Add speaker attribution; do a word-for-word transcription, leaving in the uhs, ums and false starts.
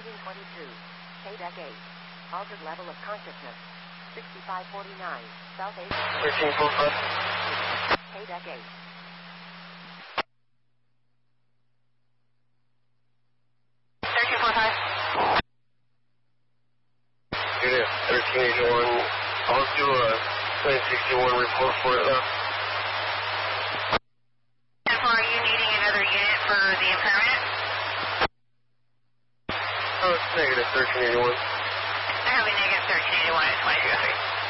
Speaker 1: Engine twenty-two. K deck eight. Altered level of consciousness. sixty-five forty-nine. South eight.
Speaker 2: thirteen forty-five.
Speaker 1: K deck eight.
Speaker 3: thirteen forty-five.
Speaker 2: Unit thirteen eighty-one. I'll do a nine sixty-one report for it now.
Speaker 3: And for are you needing another unit for the impairment?
Speaker 2: Oh, it's negative thirteen eighty-one.
Speaker 3: I have a negative thirteen eighty-one at twenty-two oh three.